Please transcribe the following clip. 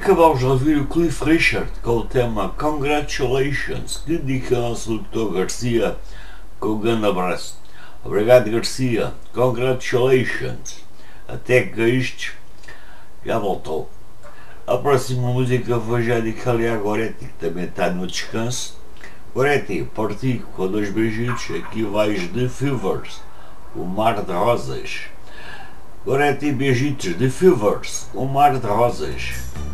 Acabamos de ouvir o Cliff Richard com o tema Congratulations, dedica ao nosso Dr. Garcia com o grande abraço. Obrigado, Garcia. Congratulations. Até que isto já voltou. A próxima música vou já dedicar-lhe a Goretti, que também está no descanso. Goretti, partido com dois beijitos, aqui vais de Fevers, o mar de rosas. Goretti, beijitos de Fevers, o mar de rosas.